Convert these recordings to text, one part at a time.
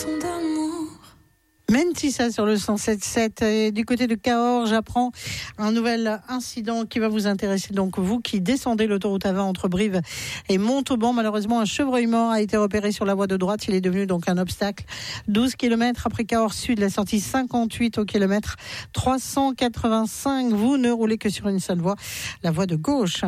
chanson d'amour. Mentissa sur le 107.7. Et du côté de Cahors, j'apprends un nouvel incident qui va vous intéresser. Donc vous qui descendez l'autoroute A20 entre Brive et Montauban, malheureusement un chevreuil mort a été repéré sur la voie de droite. Il est devenu donc un obstacle. 12 km après Cahors Sud, la sortie 58 au kilomètre 385. Vous ne roulez que sur une seule voie, la voie de gauche.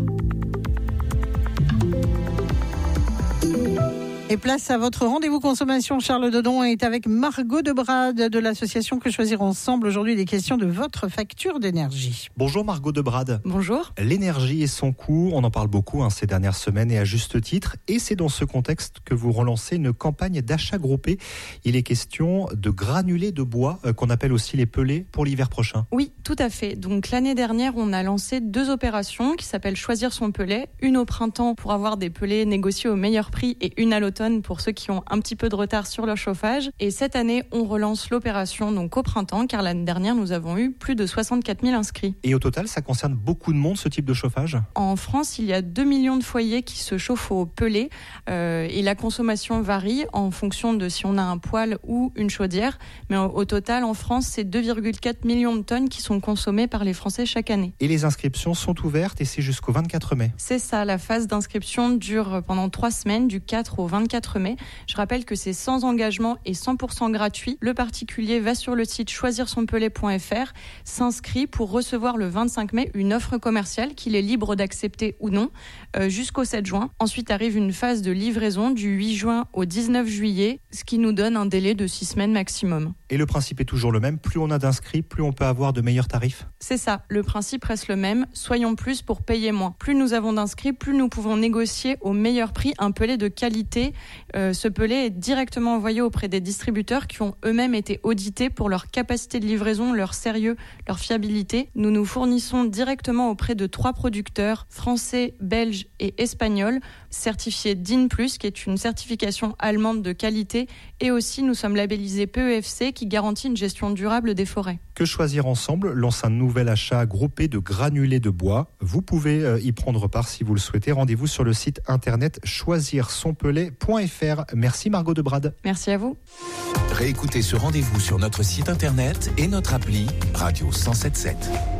Et place à votre rendez-vous consommation. Charles Dodon est avec Margot Debrade de l'association Que Choisir Ensemble. Aujourd'hui, des questions de votre facture d'énergie. Bonjour Margot Debrade. Bonjour. L'énergie et son coût, on en parle beaucoup ces dernières semaines et à juste titre. Et c'est dans ce contexte que vous relancez une campagne d'achat groupé. Il est question de granulés de bois, qu'on appelle aussi les pellets, pour l'hiver prochain. Oui, tout à fait. Donc l'année dernière, on a lancé 2 opérations qui s'appellent Choisir son pellet. Une au printemps pour avoir des pellets négociés au meilleur prix et une à l'automne pour ceux qui ont un petit peu de retard sur leur chauffage. Et cette année, on relance l'opération donc au printemps, car l'année dernière, nous avons eu plus de 64 000 inscrits. Et au total, ça concerne beaucoup de monde, ce type de chauffage ? En France, il y a 2 millions de foyers qui se chauffent au pellet et la consommation varie en fonction de si on a un poêle ou une chaudière. Mais au total, en France, c'est 2,4 millions de tonnes qui sont consommées par les Français chaque année. Et les inscriptions sont ouvertes et c'est jusqu'au 24 mai. C'est ça, la phase d'inscription dure pendant 3 semaines, du 4 au 24 mai. Je rappelle que c'est sans engagement et 100% gratuit. Le particulier va sur le site choisirsonpellet.fr, s'inscrit pour recevoir le 25 mai une offre commerciale qu'il est libre d'accepter ou non jusqu'au 7 juin. Ensuite arrive une phase de livraison du 8 juin au 19 juillet, ce qui nous donne un délai de 6 semaines maximum. Et le principe est toujours le même, plus on a d'inscrits, plus on peut avoir de meilleurs tarifs ? C'est ça, le principe reste le même, soyons plus pour payer moins. Plus nous avons d'inscrits, plus nous pouvons négocier au meilleur prix un pellet de qualité. Ce pellet est directement envoyé auprès des distributeurs qui ont eux-mêmes été audités pour leur capacité de livraison, leur sérieux, leur fiabilité. Nous nous fournissons directement auprès de 3 producteurs français, belges et espagnols, certifiés DIN+, qui est une certification allemande de qualité. Et aussi, nous sommes labellisés PEFC, qui garantit une gestion durable des forêts. Que Choisir Ensemble lance un nouvel achat groupé de granulés de bois. Vous pouvez y prendre part si vous le souhaitez. Rendez-vous sur le site internet choisirsonpellet.fr. Merci Margot Debrade. Merci à vous. Réécoutez ce rendez-vous sur notre site internet et notre appli Radio 107.7.